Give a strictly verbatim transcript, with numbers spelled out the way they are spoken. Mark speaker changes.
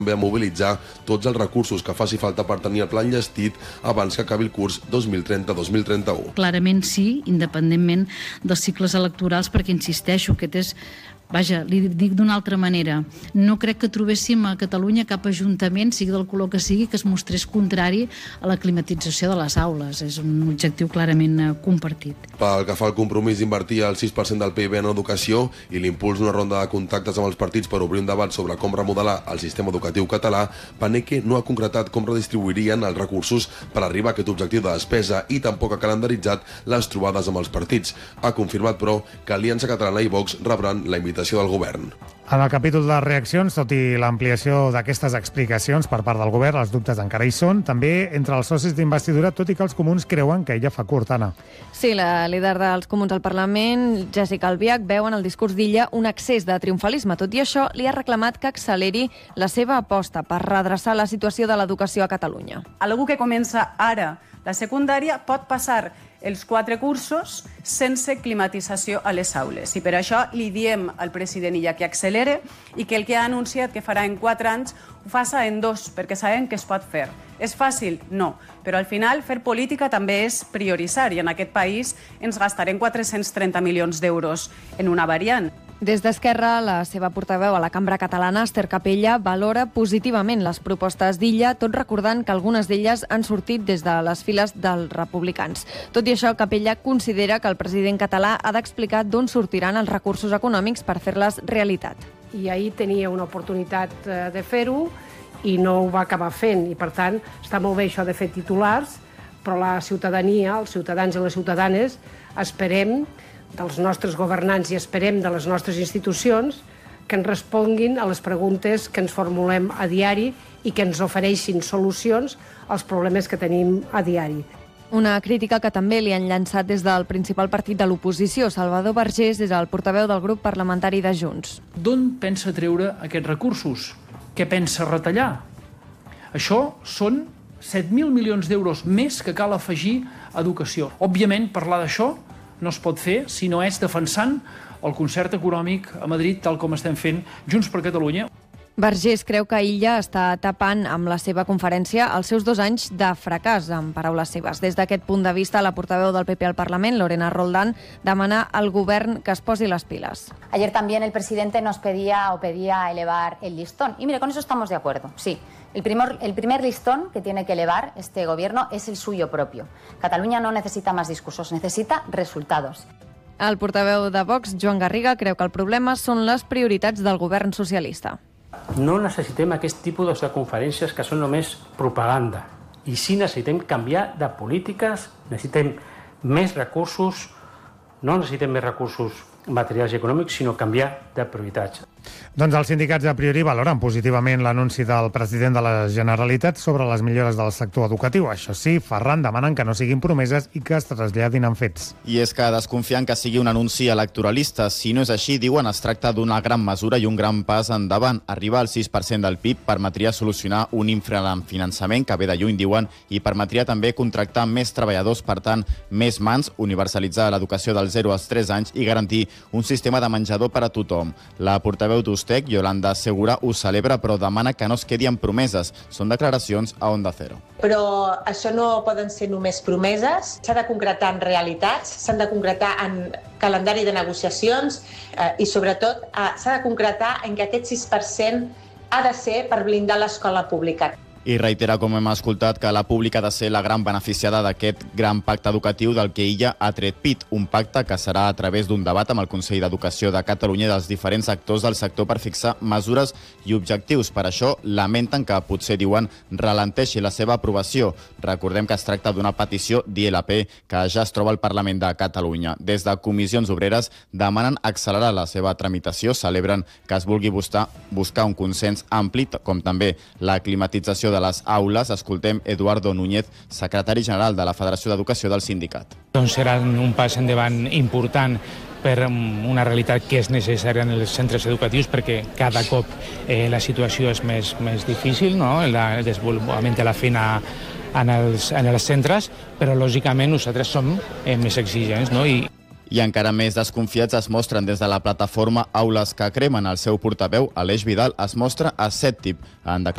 Speaker 1: també a mobilitzar tots els recursos que faci falta per tenir el pla enllestit abans que acabi el curs dos mil trenta dos mil trenta-u.
Speaker 2: Clarament sí, independentment dels cicles electorals, perquè insisteixo, aquest és... Vaja, li dic d'una altra manera, no crec que trobéssim a Catalunya cap ajuntament, sigui del color que sigui, que es mostrés contrari a la climatització de les aules. És un objectiu clarament compartit.
Speaker 1: Pel que fa al compromís d'invertir el sis per cent del P I B en educació i l'impuls d'una ronda de contactes amb els partits per obrir un debat sobre com remodelar el sistema educatiu català, Paneque no ha concretat com redistribuirien els recursos per arribar a aquest objectiu de despesa i tampoc ha calendaritzat les trobades amb els partits. Ha confirmat, però, que Aliança Catalana i Vox rebran la invitació del govern.
Speaker 3: En el capítol de reaccions, tot i l'ampliació d'aquestes explicacions per part del govern, els dubtes encara hi són, també entre els socis d'investidura, tot i que els comuns creuen que ella fa curt, Anna.
Speaker 4: Sí, la líder dels comuns al Parlament, Jéssica Albiach, veu en el discurs d'Illa un excés de triomfalisme. Tot i això, li ha reclamat que acceleri la seva aposta per redreçar la situació de l'educació a Catalunya.
Speaker 5: Algú que comença ara la secundària pot passar els quatre cursos sense climatització a les aules. I per això li diem al president Illa que accelere i que el que ha anunciat que farà en quatre anys ho faça en dos, perquè sabem que es pot fer. És fàcil? No. Però al final fer política també és prioritzar i en aquest país ens gastarem quatre-cents trenta milions d'euros en una variant.
Speaker 4: Des d'Esquerra, la seva portaveu a la Cambra Catalana, Esther Capella, valora positivament les propostes d'Illa, tot recordant que algunes d'elles han sortit des de les files dels republicans. Tot i això, Capella considera que el president català ha d'explicar d'on sortiran els recursos econòmics per fer-les realitat.
Speaker 6: I ahir tenia una oportunitat de fer-ho i no ho va acabar fent. I, per tant, està molt bé això de fer titulars, però la ciutadania, els ciutadans i les ciutadanes, esperem dels nostres governants i esperem de les nostres institucions que ens responguin a les preguntes que ens formulem a diari i que ens ofereixin solucions als problemes que tenim a diari.
Speaker 4: Una crítica que també li han llançat des del principal partit de l'oposició. Salvador Vergés és el portaveu del grup parlamentari de Junts.
Speaker 7: D'on pensa treure aquests recursos? Què pensa retallar? Això són set mil milions d'euros més que cal afegir a educació. Òbviament, parlar d'això no es pot fer si no és defensant el concert econòmic a Madrid, tal com estem fent Junts per Catalunya.
Speaker 4: Vergés creu que Illa està tapant amb la seva conferència els seus dos anys de fracàs, en paraules seves. Des d'aquest punt de vista, la portaveu del P P al Parlament, Lorena Roldán, demana al govern que es posi les piles.
Speaker 8: Ayer también el presidente nos pedía o pedía elevar el listón. Y mire, con eso estamos de acuerdo, sí. El primer, el primer listón que tiene que elevar este gobierno es el suyo propio. Cataluña no necesita más discursos, necesita resultados.
Speaker 4: El portaveu de Vox, Joan Garriga, creu que el problema són les prioritats del govern socialista.
Speaker 9: No necessitem aquest tipus de conferències que són només propaganda. I sí necessitem canviar de polítiques, necessitem més recursos, no necessitem més recursos materials i econòmics, sinó canviar de prioritats.
Speaker 3: Doncs els sindicats a priori valoren positivament l'anunci del president de la Generalitat sobre les millores del sector educatiu. Això sí, Ferran, demanen que no siguin promeses i que es traslladin en fets.
Speaker 10: I és que desconfien que sigui un anunci electoralista. Si no és així, diuen, es tracta d'una gran mesura i un gran pas endavant. Arribar al sis per cent del P I B permetria solucionar un infrafinançament que ve de lluny, diuen, i permetria també contractar més treballadors, per tant, més mans, universalitzar l'educació dels zero als tres anys i garantir un sistema de menjador per a tothom. La portaveu d'Ustec, Yolanda Segura, ho celebra, però demana que no es quedi en promeses. Són declaracions a Onda Cero.
Speaker 11: Però això no poden ser només promeses, s'ha de concretar en realitats, s'han de concretar en calendari de negociacions eh, i, sobretot, eh, s'ha de concretar en que aquest sis per cent ha de ser per blindar l'escola pública.
Speaker 10: I reitera, com hem escoltat, que la pública ha de ser la gran beneficiada d'aquest gran pacte educatiu del que Illa ha tret pit. Un pacte que serà a través d'un debat amb el Consell d'Educació de Catalunya i dels diferents actors del sector per fixar mesures i objectius. Per això lamenten que potser, diuen, ralenteixi la seva aprovació. Recordem que es tracta d'una petició d'I L P que ja es troba al Parlament de Catalunya. Des de Comissions Obreres demanen accelerar la seva tramitació, celebren que es vulgui buscar, buscar un consens ampli, com també la climatització de les aules. Escoltem Eduardo Núñez, secretari general de la Federació d'Educació del sindicat.
Speaker 12: Doncs serà un pas endavant important per una realitat que és necessària en els centres educatius, perquè cada cop eh, la situació és més, més difícil, no? El desenvolupament de la feina en els, en els centres, però lògicament nosaltres som eh, més exigents, no? I
Speaker 10: I encara més desconfiats es mostren des de la plataforma Aules que Cremen. El seu portaveu, Aleix Vidal, es mostra escèptic en declaracions.